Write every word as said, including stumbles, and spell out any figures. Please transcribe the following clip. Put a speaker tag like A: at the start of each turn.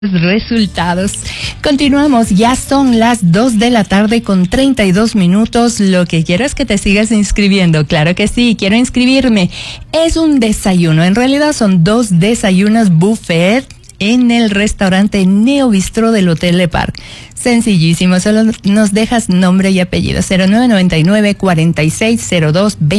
A: Resultados. Continuamos, ya son las dos de la tarde con treinta y dos minutos. Lo que quiero es que te sigas inscribiendo. Claro que sí, quiero inscribirme. Es un desayuno, en realidad son dos desayunos buffet en el restaurante Neo Bistro del Hotel Le Parc. Sencillísimo, solo nos dejas nombre y apellido. cero nueve nueve nueve, cuarenta y seis, cero dos, veinte